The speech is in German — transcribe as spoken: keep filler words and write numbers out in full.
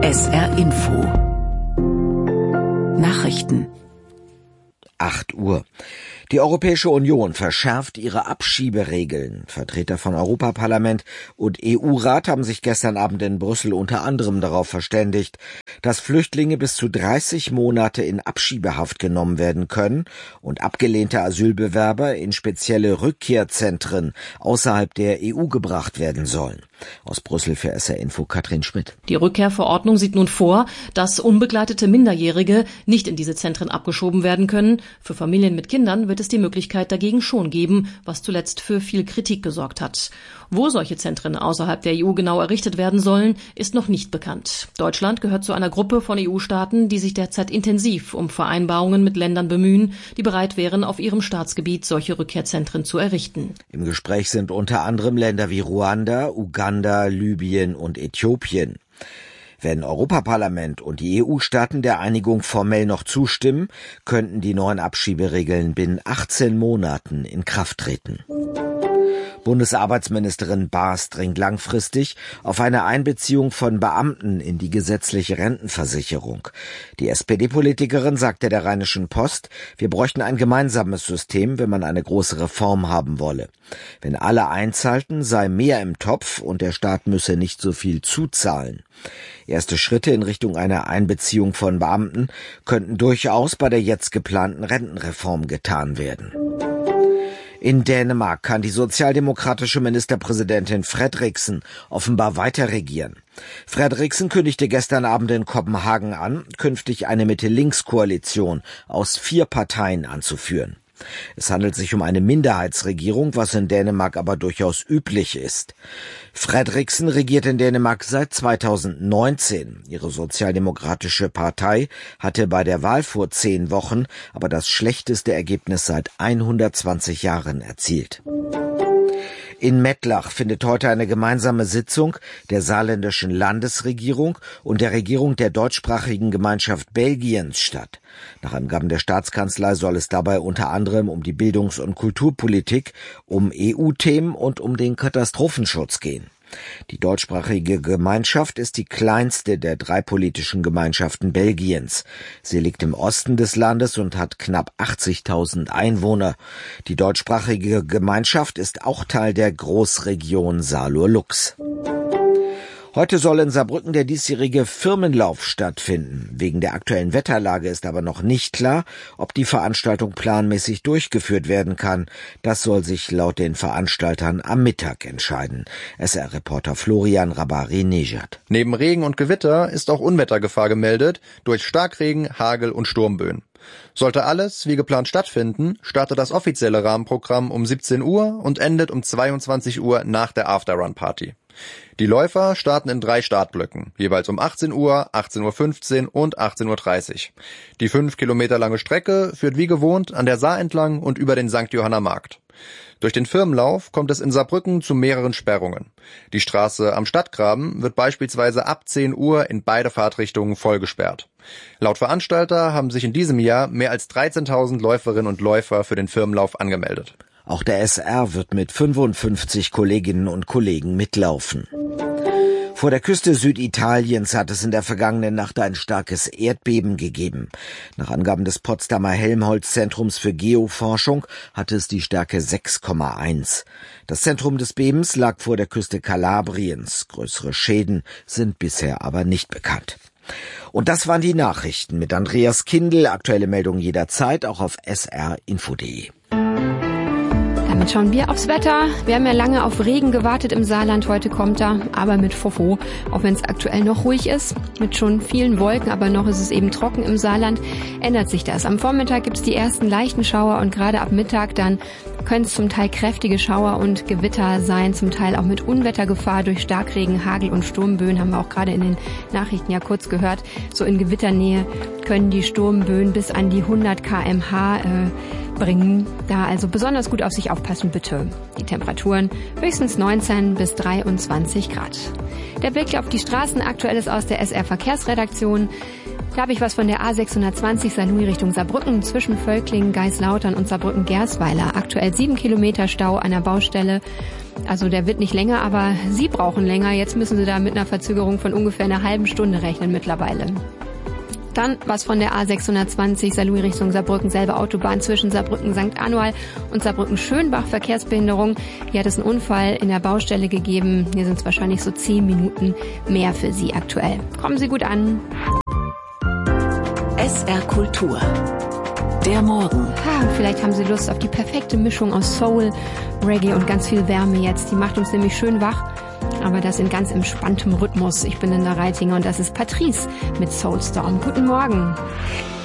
S R Info Nachrichten acht Uhr. Die Europäische Union verschärft ihre Abschieberegeln. Vertreter von Europaparlament und E U-Rat haben sich gestern Abend in Brüssel unter anderem darauf verständigt, dass Flüchtlinge bis zu dreißig Monate in Abschiebehaft genommen werden können und abgelehnte Asylbewerber in spezielle Rückkehrzentren außerhalb der E U gebracht werden sollen. Aus Brüssel für S R Info Katrin Schmidt. Die Rückkehrverordnung sieht nun vor, dass unbegleitete Minderjährige nicht in diese Zentren abgeschoben werden können. Für Familien mit Kindern wird es die Möglichkeit dagegen schon geben, was zuletzt für viel Kritik gesorgt hat. Wo solche Zentren außerhalb der E U genau errichtet werden sollen, ist noch nicht bekannt. Deutschland gehört zu einer Gruppe von E U-Staaten, die sich derzeit intensiv um Vereinbarungen mit Ländern bemühen, die bereit wären, auf ihrem Staatsgebiet solche Rückkehrzentren zu errichten. Im Gespräch sind unter anderem Länder wie Ruanda, Uganda, Libyen und Äthiopien. Wenn Europaparlament und die E U-Staaten der Einigung formell noch zustimmen, könnten die neuen Abschieberegeln binnen achtzehn Monaten in Kraft treten. Bundesarbeitsministerin Baas dringt langfristig auf eine Einbeziehung von Beamten in die gesetzliche Rentenversicherung. Die S P D-Politikerin sagte der Rheinischen Post, wir bräuchten ein gemeinsames System, wenn man eine große Reform haben wolle. Wenn alle einzahlten, sei mehr im Topf und der Staat müsse nicht so viel zuzahlen. Erste Schritte in Richtung einer Einbeziehung von Beamten könnten durchaus bei der jetzt geplanten Rentenreform getan werden. In Dänemark kann die sozialdemokratische Ministerpräsidentin Frederiksen offenbar weiter regieren. Frederiksen kündigte gestern Abend in Kopenhagen an, künftig eine Mitte-Links-Koalition aus vier Parteien anzuführen. Es handelt sich um eine Minderheitsregierung, was in Dänemark aber durchaus üblich ist. Frederiksen regiert in Dänemark seit zweitausendneunzehn. Ihre sozialdemokratische Partei hatte bei der Wahl vor zehn Wochen aber das schlechteste Ergebnis seit hundertzwanzig Jahren erzielt. In Mettlach findet heute eine gemeinsame Sitzung der saarländischen Landesregierung und der Regierung der deutschsprachigen Gemeinschaft Belgiens statt. Nach Angaben der Staatskanzlei soll es dabei unter anderem um die Bildungs- und Kulturpolitik, um E U-Themen und um den Katastrophenschutz gehen. Die deutschsprachige Gemeinschaft ist die kleinste der drei politischen Gemeinschaften Belgiens. Sie liegt im Osten des Landes und hat knapp achtzigtausend Einwohner. Die deutschsprachige Gemeinschaft ist auch Teil der Großregion Saarlur-Lux. Heute soll in Saarbrücken der diesjährige Firmenlauf stattfinden. Wegen der aktuellen Wetterlage ist aber noch nicht klar, ob die Veranstaltung planmäßig durchgeführt werden kann. Das soll sich laut den Veranstaltern am Mittag entscheiden. S R-Reporter Florian Rabari-Nejad. Neben Regen und Gewitter ist auch Unwettergefahr gemeldet durch Starkregen, Hagel und Sturmböen. Sollte alles wie geplant stattfinden, startet das offizielle Rahmenprogramm um siebzehn Uhr und endet um zweiundzwanzig Uhr nach der Afterrun-Party. Die Läufer starten in drei Startblöcken, jeweils um achtzehn Uhr, achtzehn Uhr fünfzehn und achtzehn Uhr dreißig. Die fünf Kilometer lange Strecke führt wie gewohnt an der Saar entlang und über den Sankt Johanner Markt. Durch den Firmenlauf kommt es in Saarbrücken zu mehreren Sperrungen. Die Straße am Stadtgraben wird beispielsweise ab zehn Uhr in beide Fahrtrichtungen voll gesperrt. Laut Veranstalter haben sich in diesem Jahr mehr als dreizehntausend Läuferinnen und Läufer für den Firmenlauf angemeldet. Auch der S R wird mit fünfundfünfzig Kolleginnen und Kollegen mitlaufen. Vor der Küste Süditaliens hat es in der vergangenen Nacht ein starkes Erdbeben gegeben. Nach Angaben des Potsdamer Helmholtz-Zentrums für Geoforschung hatte es die Stärke sechs Komma eins. Das Zentrum des Bebens lag vor der Küste Kalabriens. Größere Schäden sind bisher aber nicht bekannt. Und das waren die Nachrichten mit Andreas Kindl. Aktuelle Meldungen jederzeit auch auf s r info punkt de. Damit schauen wir aufs Wetter. Wir haben ja lange auf Regen gewartet im Saarland. Heute kommt er, aber mit Fofo. Auch wenn es aktuell noch ruhig ist, mit schon vielen Wolken, aber noch ist es eben trocken im Saarland, ändert sich das. Am Vormittag gibt es die ersten leichten Schauer und gerade ab Mittag dann können es zum Teil kräftige Schauer und Gewitter sein, zum Teil auch mit Unwettergefahr durch Starkregen, Hagel und Sturmböen, haben wir auch gerade in den Nachrichten ja kurz gehört. So in Gewitternähe können die Sturmböen bis an die hundert Kilometer pro Stunde äh, bringen. Da also besonders gut auf sich aufpassen, bitte. Die Temperaturen höchstens neunzehn bis dreiundzwanzig Grad. Der Blick auf die Straßen, Aktuelles aus der S R Verkehrsredaktion. Da habe ich was von der A sechshundertzwanzig Saarlouis Richtung Saarbrücken zwischen Völklingen, Geislautern und Saarbrücken-Gersweiler. Aktuell sieben Kilometer Stau an der Baustelle. Also der wird nicht länger, aber Sie brauchen länger. Jetzt müssen Sie da mit einer Verzögerung von ungefähr einer halben Stunde rechnen mittlerweile. Dann was von der A sechshundertzwanzig Saarlouis Richtung Saarbrücken, selbe Autobahn zwischen Saarbrücken Sankt Anual und Saarbrücken Schönbach, Verkehrsbehinderung. Hier hat es einen Unfall in der Baustelle gegeben. Hier sind es wahrscheinlich so zehn Minuten mehr für Sie aktuell. Kommen Sie gut an. S R Kultur. Der Morgen. Ha, vielleicht haben Sie Lust auf die perfekte Mischung aus Soul, Reggae und ganz viel Wärme jetzt. Die macht uns nämlich schön wach. Aber das in ganz entspanntem Rhythmus. Ich bin in der Reitinger und das ist Patrice mit Soulstorm. Guten Morgen.